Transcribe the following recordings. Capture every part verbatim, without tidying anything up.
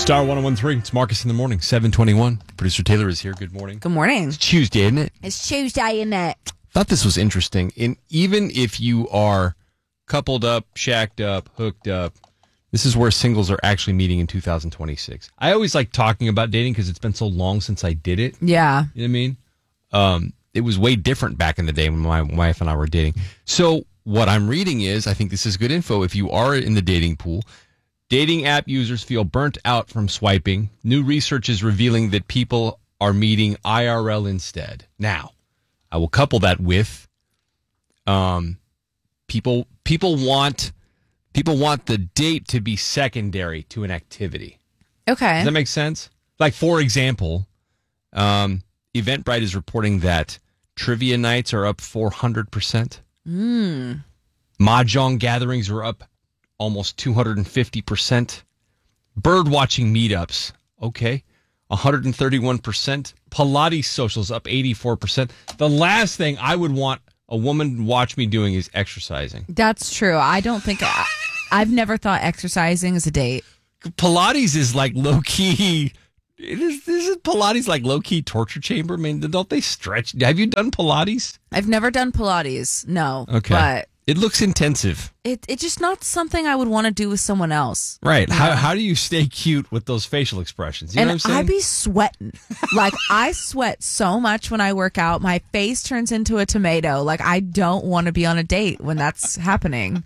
Star one oh one three. It's Marcus in the morning, seven twenty-one. Producer Taylor is here. Good morning. Good morning. It's Tuesday, isn't it? It's Tuesday, isn't it? Thought this was interesting. In even if you are coupled up, shacked up, hooked up, this is where singles are actually meeting in two thousand twenty-six. I always like talking about dating because it's been so long since I did it. Yeah. You know what I mean? Um, it was way different back in the day when my wife and I were dating. So what I'm reading is, I think this is good info. If you are in the dating pool, dating app users feel burnt out from swiping. New research is revealing that people are meeting I R L instead. Now, I will couple that with um, people people want people want the date to be secondary to an activity. Okay. Does that make sense? Like, for example, um, Eventbrite is reporting that trivia nights are up four hundred percent. Mm. Mahjong gatherings are up almost two hundred fifty percent. Bird watching meetups, okay, one hundred thirty-one percent. Pilates socials up eighty-four percent. The last thing I would want a woman to watch me doing is exercising. That's true. I don't think I, I've never thought exercising is a date. Pilates is like low key. It is, this is Pilates like low key torture chamber. I mean, don't they stretch? Have you done Pilates? I've never done Pilates. No. Okay. But it looks intensive. it it's just not something I would want to do with someone else. Right. Yeah. How how do you stay cute with those facial expressions? You and know what I'm saying? I be sweating. Like, I sweat so much when I work out. My face turns into a tomato. Like, I don't want to be on a date when that's happening.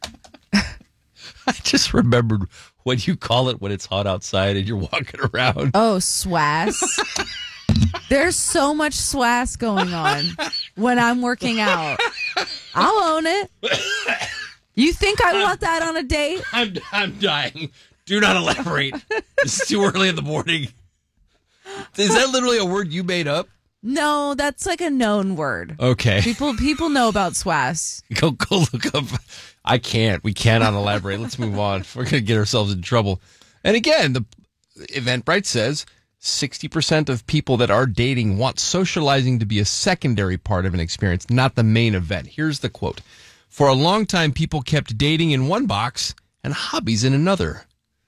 I just remembered what you call it when it's hot outside and you're walking around. Oh, swass. There's so much swass going on when I'm working out. I'll own it. You think I want that on a date? I'm I'm dying. Do not elaborate. It's too early in the morning. Is that literally a word you made up? No, that's like a known word. Okay. People people know about swass. Go go look up. I can't. We cannot elaborate. Let's move on. We're going to get ourselves in trouble. And again, the Eventbrite says sixty percent of people that are dating want socializing to be a secondary part of an experience, not the main event. Here's the quote. For a long time, people kept dating in one box and hobbies in another.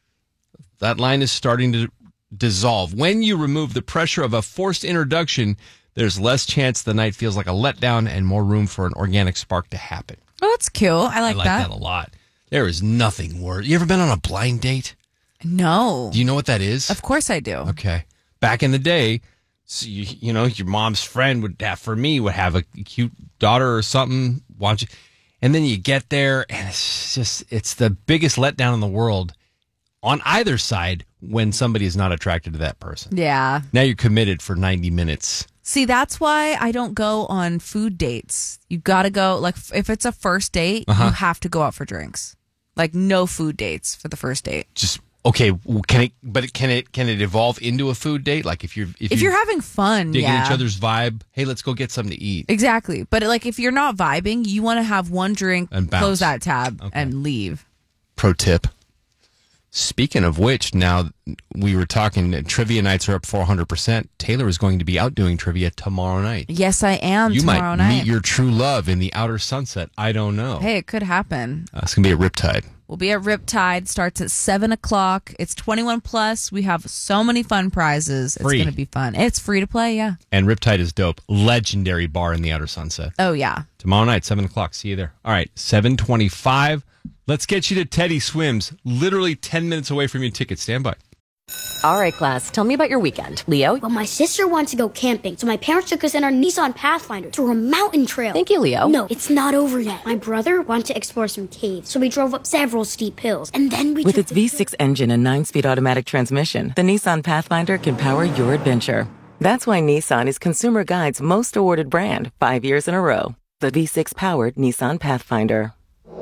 That line is starting to dissolve. When you remove the pressure of a forced introduction, there's less chance the night feels like a letdown and more room for an organic spark to happen. Oh, that's cute. I like, I like that. that a lot. There is nothing worse. You ever been on a blind date? No. Do you know what that is? Of course I do. Okay. Back in the day, so you, you know, your mom's friend would have, for me, would have a cute daughter or something. Watch, and then you get there, and it's just, it's the biggest letdown in the world on either side when somebody is not attracted to that person. Yeah. Now you're committed for ninety minutes. See, that's why I don't go on food dates. You got to go, like, if it's a first date, Uh-huh. you have to go out for drinks. Like, no food dates for the first date. Just, okay, well, can it, but can it, can it evolve into a food date? Like if you're, if, If you're having fun, digging yeah. each other's vibe, hey, let's go get something to eat. Exactly. But, like, if you're not vibing, you want to have one drink, And bounce. close that tab, Okay. and leave. Pro tip. Speaking of which, now we were talking, trivia nights are up four hundred percent. Taylor is going to be out doing trivia tomorrow night. Yes, I am You tomorrow might night. meet your true love in the outer sunset. I don't know. Hey, it could happen. Uh, it's going to be at Riptide. We'll be at Riptide. Starts at seven o'clock. It's twenty-one plus. We have so many fun prizes. It's Free. going to be fun. It's free to play, yeah. And Riptide is dope. Legendary bar in the outer sunset. Oh, yeah. Tomorrow night, seven o'clock. See you there. All right, seven twenty-five. Let's get you to Teddy Swims. Literally ten minutes away from your ticket. Stand by. All right, class, tell me about your weekend. Leo? Well, my sister wanted to go camping, so my parents took us in our Nissan Pathfinder to a mountain trail. Thank you, Leo. No, it's not over yet. My brother wanted to explore some caves, so we drove up several steep hills, and then we With took its the- V six engine and nine-speed automatic transmission, the Nissan Pathfinder can power your adventure. That's why Nissan is Consumer Guide's most awarded brand five years in a row. The V six-powered Nissan Pathfinder.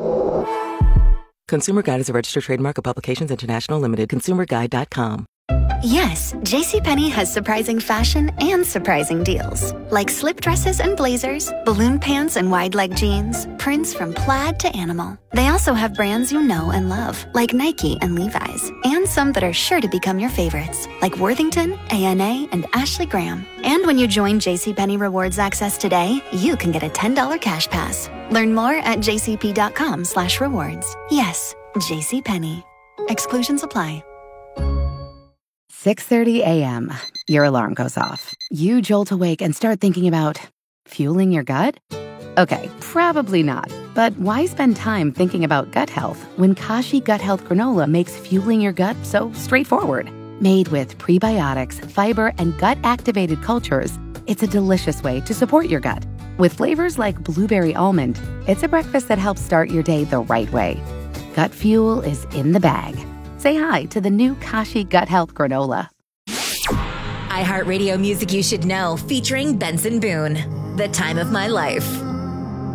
Consumer Guide is a registered trademark of Publications International Limited. consumer guide dot com. Yes, JCPenney has surprising fashion and surprising deals. Like slip dresses and blazers, balloon pants and wide leg jeans, prints from plaid to animal. They also have brands you know and love, like Nike and Levi's, and some that are sure to become your favorites, like Worthington, A N A, and Ashley Graham. And when you join JCPenney Rewards Access today, you can get a ten dollars cash pass. Learn more at jcp.com slash rewards. Yes, JCPenney. Exclusions apply. six thirty a.m., your alarm goes off. You jolt awake and start thinking about fueling your gut? Okay, probably not. But why spend time thinking about gut health when Kashi Gut Health Granola makes fueling your gut so straightforward? Made with prebiotics, fiber, and gut-activated cultures, it's a delicious way to support your gut. With flavors like blueberry almond, it's a breakfast that helps start your day the right way. Gut fuel is in the bag. Say hi to the new Kashi Gut Health Granola. iHeartRadio Music You Should Know, featuring Benson Boone. The Time of My Life.